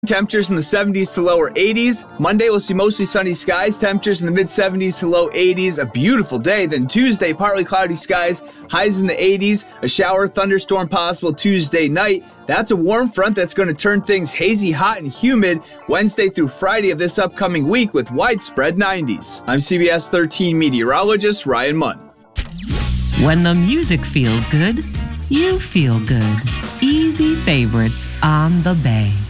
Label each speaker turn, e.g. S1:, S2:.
S1: Temperatures in the 70s to lower 80s. Monday, we'll see mostly sunny skies. Temperatures in the mid-70s to low 80s. A beautiful day. Then Tuesday, partly cloudy skies. Highs in the 80s. A shower, thunderstorm possible Tuesday night. That's a warm front that's going to turn things hazy, hot, and humid Wednesday through Friday of this upcoming week with widespread 90s. I'm CBS 13 meteorologist Ryan Munn.
S2: When the music feels good, you feel good. Easy favorites on the Bay.